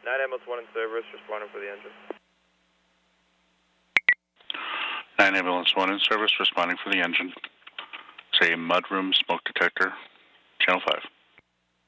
9 ambulance 1 in service, responding for the engine. 9 ambulance 1 in service, responding for the engine. Say mudroom smoke detector, channel 5.